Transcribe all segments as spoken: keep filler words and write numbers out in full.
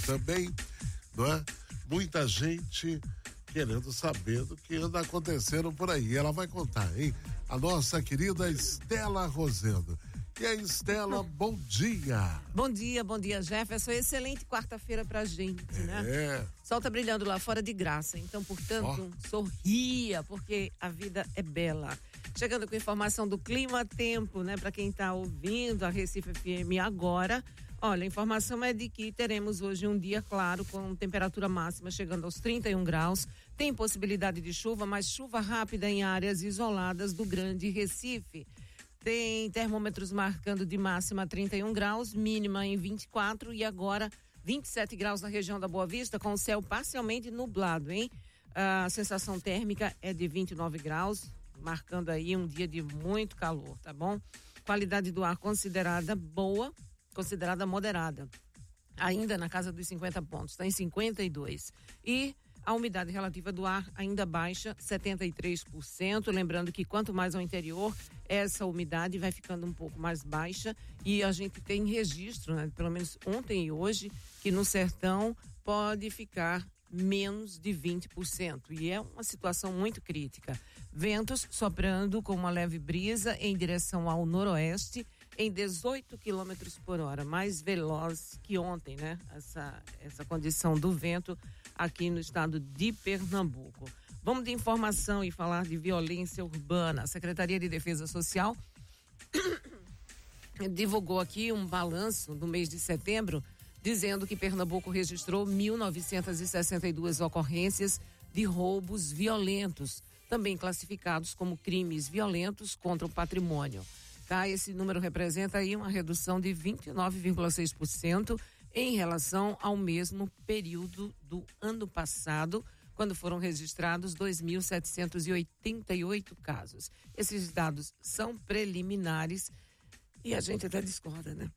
também, não é? Muita gente querendo saber do que anda acontecendo por aí. Ela vai contar, hein? A nossa querida Estela Rosendo. E aí, Estela, bom dia. Bom dia, bom dia, Jefferson. Excelente quarta-feira pra gente, é. né? É. Sol tá brilhando lá fora de graça, então, portanto, oh. sorria, porque a vida é bela. Chegando com informação do Clima Tempo, né? Pra quem tá ouvindo a Recife F M agora, olha, a informação é de que teremos hoje um dia claro, com temperatura máxima chegando aos trinta e um graus. Tem possibilidade de chuva, mas chuva rápida em áreas isoladas do Grande Recife. Tem termômetros marcando de máxima trinta e um graus, mínima em vinte e quatro e agora vinte e sete graus na região da Boa Vista, com o céu parcialmente nublado, hein? A sensação térmica é de vinte e nove graus, marcando aí um dia de muito calor, tá bom? Qualidade do ar considerada boa, considerada moderada. Ainda na casa dos cinquenta pontos, tá em cinquenta e dois. E a umidade relativa do ar ainda baixa, setenta e três por cento. Lembrando que quanto mais ao interior, essa umidade vai ficando um pouco mais baixa. E a gente tem registro, né, pelo menos ontem e hoje, que no sertão pode ficar menos de vinte por cento. E é uma situação muito crítica. Ventos soprando com uma leve brisa em direção ao noroeste, em dezoito quilômetros por hora, mais veloz que ontem, né? Essa, essa condição do vento aqui no estado de Pernambuco. Vamos de informação e falar de violência urbana. A Secretaria de Defesa Social divulgou aqui um balanço do mês de setembro, dizendo que Pernambuco registrou mil novecentas e sessenta e duas ocorrências de roubos violentos, também classificados como crimes violentos contra o patrimônio. Tá? Esse número representa aí uma redução de vinte e nove vírgula seis por cento em relação ao mesmo período do ano passado, quando foram registrados dois mil setecentos e oitenta e oito casos. Esses dados são preliminares e a gente até discorda, né?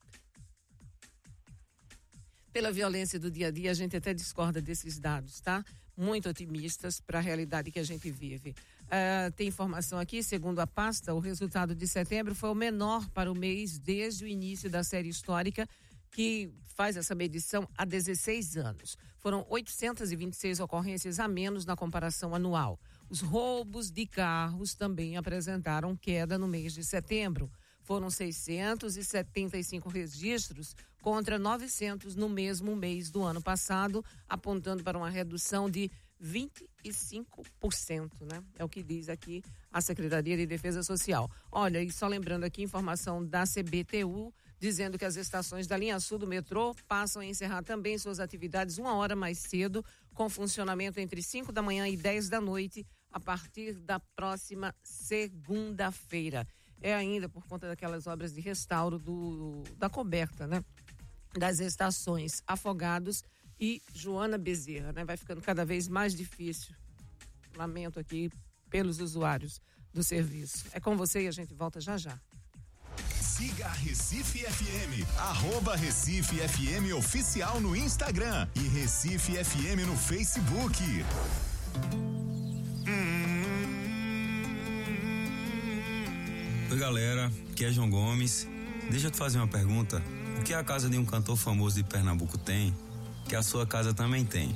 Pela violência do dia a dia, a gente até discorda desses dados, tá? Muito otimistas para a realidade que a gente vive. Uh, tem informação aqui, segundo a pasta, o resultado de setembro foi o menor para o mês desde o início da série histórica, que faz essa medição há dezesseis anos. Foram oitocentas e vinte e seis ocorrências a menos na comparação anual. Os roubos de carros também apresentaram queda no mês de setembro. Foram seiscentos e setenta e cinco registros contra novecentos no mesmo mês do ano passado, apontando para uma redução de vinte e cinco por cento, né? É o que diz aqui a Secretaria de Defesa Social. Olha, e só lembrando aqui, informação da C B T U, dizendo que as estações da linha sul do metrô passam a encerrar também suas atividades uma hora mais cedo, com funcionamento entre cinco da manhã e dez da noite, a partir da próxima segunda-feira. É ainda por conta daquelas obras de restauro do, da coberta, né? Das estações Afogados e Joana Bezerra, né? Vai ficando cada vez mais difícil. Lamento aqui pelos usuários do serviço. É com você e a gente volta já já. Siga a Recife F M, arroba Recife F M oficial no Instagram e Recife F M no Facebook. Oi galera, aqui é João Gomes. Deixa eu te fazer uma pergunta. O que a casa de um cantor famoso de Pernambuco tem, que a sua casa também tem?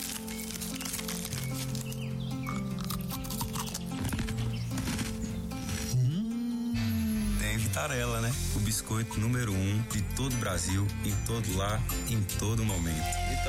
Hum. Tem Vitarella, né? O biscoito número um de todo o Brasil, em todo lar, em todo momento.